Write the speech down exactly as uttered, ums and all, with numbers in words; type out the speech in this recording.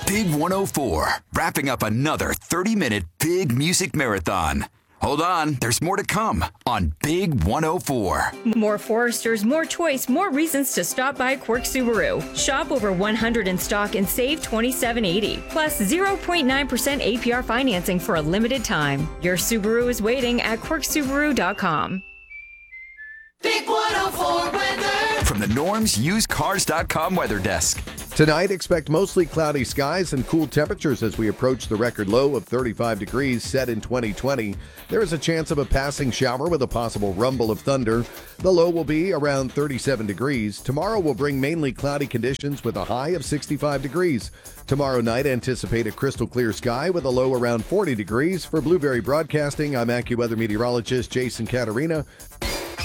Big one oh four, wrapping up another thirty-minute big music marathon. Hold on, there's more to come on Big one oh four. More Foresters, more choice, more reasons to stop by Quirk Subaru. Shop over one hundred in stock and save twenty-seven eighty. Plus zero point nine percent A P R financing for a limited time. Your Subaru is waiting at quirk subaru dot com. Big one oh four weather. From the Norm's Used Cars dot com weather desk. Tonight, expect mostly cloudy skies and cool temperatures as we approach the record low of thirty-five degrees set in twenty twenty. There is a chance of a passing shower with a possible rumble of thunder. The low will be around thirty-seven degrees. Tomorrow will bring mainly cloudy conditions with a high of sixty-five degrees. Tomorrow night, anticipate a crystal clear sky with a low around forty degrees. For Blueberry Broadcasting, I'm AccuWeather meteorologist Jason Caterina.